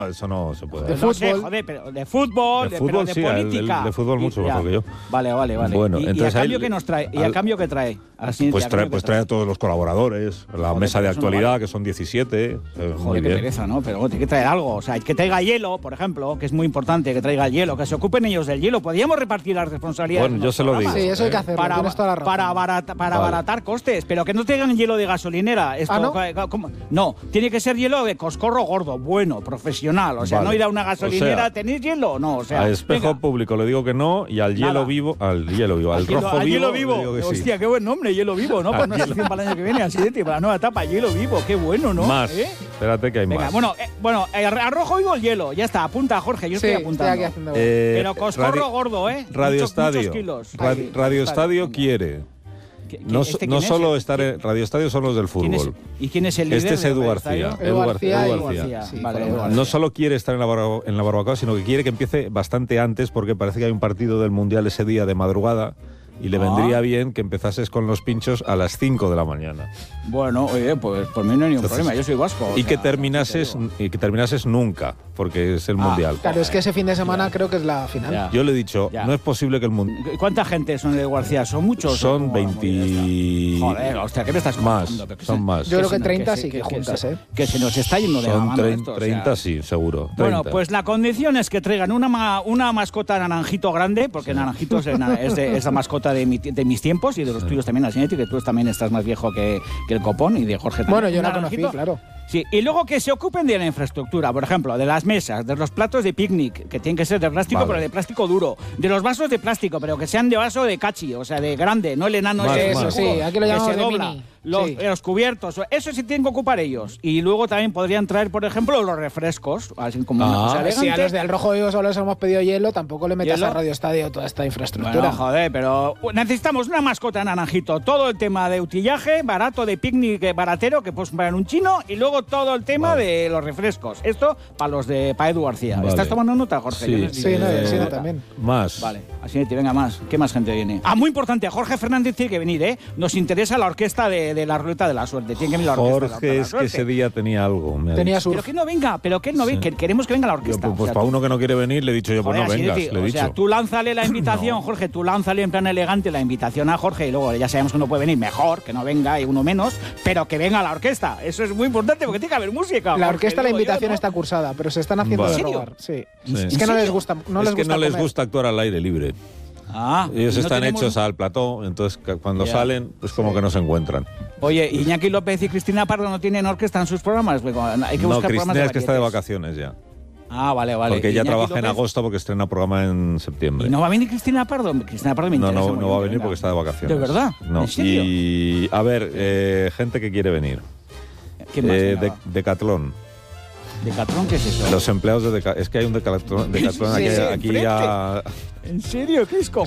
Eso no se puede. De No sé, fútbol. joder, pero de fútbol, De pero fútbol, de sí, política. de fútbol mucho mejor que yo. Vale. Bueno, ¿Y entonces a cambio ahí- qué nos trae? ¿Y a cambio qué trae? Pues trae a todos los colaboradores, la Joder, mesa de pero eso no actualidad, vale. que son 17. Muy Joder, qué bien. pereza, ¿no? Pero tiene que traer algo. O sea, que traiga hielo, por ejemplo, que es muy importante que traiga hielo, que se ocupen ellos del hielo. Podríamos repartir las responsabilidades. Bueno, en yo los se lo programas. digo. Sí, eso hay que hacerlo. Tienes toda la razón. Para abaratar costes, pero que no traigan hielo de gasolinera. Esto, ¿no? ¿cómo? No, tiene que ser hielo de coscorro gordo, bueno, profesional. O sea, Vale. no ir a una gasolinera, O sea, ¿tenéis hielo? No, o sea. Al espejo venga. público le digo que no, y al hielo Nada. vivo, al rojo Al vivo, hielo le vivo. digo que sí. Hostia, qué buen nombre, hielo vivo, ¿no? Para una sección para el año que viene, así para la nueva etapa, hielo vivo, qué bueno, ¿no? Más. ¿Eh? Espérate que hay Venga, más. bueno, al rojo vivo el hielo, ya está, apunta Jorge, yo Sí, estoy apuntando. aquí haciendo. Pero coscorro Radio- gordo, ¿eh? Radio Muchos Estadio. kilos. Radio Estadio Venga. quiere. No, ¿Este no quién es? solo estar en Radio Estadio son los del ¿Quién es? fútbol. ¿Y quién es el líder? Este es de Edu Radio García. Estadio? Edu García y- Edu García. Sí, Vale, con Edu Edu García. No solo quiere estar en la barbacoa, sino que quiere que empiece bastante antes, porque parece que hay un partido del Mundial ese día de madrugada, y le vendría bien que empezases con los pinchos a las 5 de la mañana. Bueno, oye, pues por mí no hay ningún Entonces, problema, yo soy vasco. o Y sea, que te terminases nunca, porque es el Mundial. Claro, es que ese fin de semana creo que es la final. Ya. Yo le he dicho, Ya. no es posible que el Mundial... digo. ¿Cuánta gente son de García? ¿Son muchos? Son ¿O cómo? 20... Joder, hostia, ¿qué me estás Más, contando? Pero que son se- más. Yo creo que se- 30 se- sí que juntas, se- ¿eh? Que se nos está yendo de la Son mano 30, esto, o sea. 30 sí, seguro. Bueno, 30. pues la condición es que traigan una mascota naranjito grande, porque naranjito es la mascota de mis tiempos y de los tuyos también, Asinetti, que tú también estás más viejo que el copón y de Jorge también. Bueno, yo Un la conocí, naranjito. claro. Sí, y luego que se ocupen de la infraestructura, por ejemplo, de las mesas, de los platos de picnic, que tienen que ser de plástico, Vale. pero de plástico duro, de los vasos de plástico, pero que sean de vaso de cachi, o sea, de grande, no el enano Más, ese más. de Sí, cubo, aquí lo que llamamos se de dobla. mini. Los, Sí. los cubiertos, eso sí tienen que ocupar ellos. Y luego también podrían traer, por ejemplo, los refrescos, así como una cosa Si a elegante. los del Rojo Vivo solo les hemos pedido hielo, tampoco le metas ¿Hielo? a Radio Estadio toda esta infraestructura. Bueno, joder, pero necesitamos una mascota naranjito. Todo el tema de utillaje, barato, de picnic baratero, que puedes comprar en un chino, y luego todo el tema de los refrescos. Esto para Edu García. Vale. ¿Estás tomando nota, Jorge? Sí. Yo les digo. Sí, no, Eh, sí, no, también. Más. Vale, así te venga más. ¿Qué más gente viene? Ah, muy importante, Jorge Fernández tiene que venir, ¿eh? Nos interesa la orquesta de la ruleta de la suerte. Tiene que venir la orquesta de la Jorge ruleta de la es que suerte. ese día tenía algo. me ha Tenía dicho. surf. Pero que no venga, Sí. que queremos que venga la Yo, orquesta. pues O sea, para tú- uno que no quiere venir, le he dicho yo, pues Joder, no así vengas, decir, le he o dicho. sea, tú lánzale la invitación, Jorge, tú lánzale en plan elegante la invitación a Jorge y luego ya sabemos que no puede venir, mejor que no venga y uno menos, pero que venga la orquesta. Eso es muy importante porque tiene que haber música. La Jorge, orquesta, la digo yo, invitación ¿no? está cursada, pero se están haciendo Vale. de ¿En serio? rogar. Sí. Sí. Es que no les gusta, no es les que gusta no les comer. gusta actuar al aire libre. Ah, Ellos ¿y no están tenemos- hechos al plató, entonces cuando Ya. salen, pues como que no se encuentran. Oye, Iñaki López y Cristina Pardo no tienen orquesta en sus programas. Luego, hay que No, buscar programas Cristina de es que está de varietés. vacaciones ya. Ah, vale. Porque ella Iñaki trabaja en López- agosto porque estrena programa en septiembre. ¿Y no va a venir Cristina Pardo? Cristina Pardo me No, interesa. no, muy no va a bien, venir venga. porque está de vacaciones. ¿De verdad? No. ¿En serio? Y a ver, gente que quiere venir. ¿Quién más? Venga, va. Decathlon. ¿Decathlon qué es eso? Los empleados de Decathlon. Es que hay un Decathlon Sí, aquí sí, ya. ¿En serio? ¿Qué es cojones?